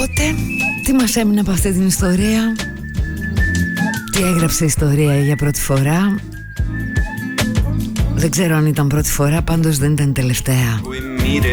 Οπότε, τι μας έμεινε από αυτή την ιστορία? Τι έγραψε ιστορία για πρώτη φορά? Δεν ξέρω αν ήταν πρώτη φορά, πάντως δεν ήταν τελευταία.